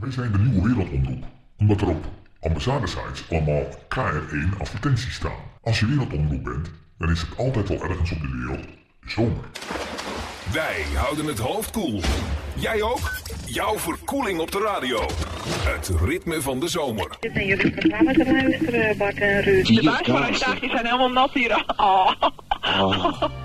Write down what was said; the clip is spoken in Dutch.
Wij zijn de nieuwe wereldomroep, omdat er op ambassadesites allemaal KR1 advertenties staan. Als je wereldomroep bent, dan is het altijd wel ergens op de wereld zomer. Wij houden het hoofd koel. Jij ook? Jouw verkoeling op de radio. Het ritme van de zomer. Dit zijn jullie programma te luisteren, Bart en Ruud. De buitenarrestaties zijn helemaal nat hier. Oh.